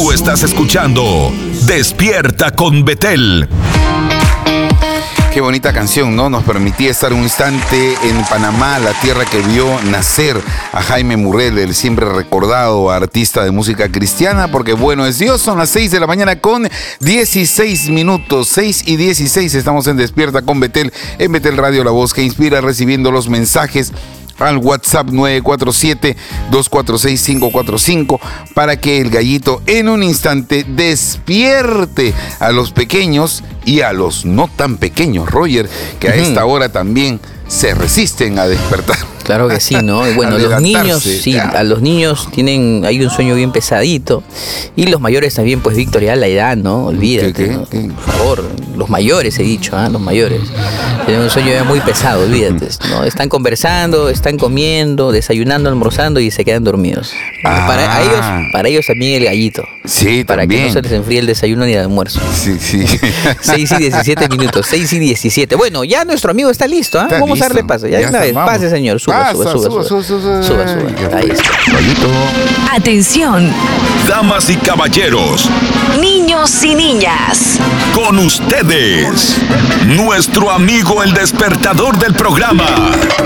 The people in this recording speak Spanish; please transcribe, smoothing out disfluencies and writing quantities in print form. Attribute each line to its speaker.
Speaker 1: Tú estás escuchando Despierta con Betel.
Speaker 2: Qué bonita canción, ¿no? Nos permitía estar un instante en Panamá, la tierra que vio nacer a Jaime Murrell, el siempre recordado artista de música cristiana, porque bueno es Dios. Son las 6 de la mañana con 16 minutos, 6:16, estamos en Despierta con Betel, en Betel Radio, la voz que inspira, recibiendo los mensajes al WhatsApp 947-246-545 para que el gallito en un instante despierte a los pequeños y a los no tan pequeños, Roger, que a esta hora también se resisten a despertar.
Speaker 3: Claro que sí, ¿no? Y bueno, los niños, sí, a los niños hay un sueño bien pesadito. Y los mayores también, pues, Víctor, ya la edad, ¿no? Olvídate, ¿no? Por favor, los mayores he dicho, los mayores. Tienen un sueño ya muy pesado, olvídate, ¿no? Están conversando, están comiendo, desayunando, almorzando y se quedan dormidos. Para ellos también el gallito.
Speaker 2: Sí,
Speaker 3: para
Speaker 2: también.
Speaker 3: Que no se les enfríe el desayuno ni el almuerzo.
Speaker 2: Sí.
Speaker 3: 6:17 minutos, 6:17. Bueno, ya nuestro amigo está listo, ¿ah? Vamos a darle paso. Ya una vez, pase, señor. Suba. Ahí está.
Speaker 4: Atención.
Speaker 1: Damas y caballeros.
Speaker 4: Niños y niñas.
Speaker 1: Con ustedes, nuestro amigo el despertador del programa.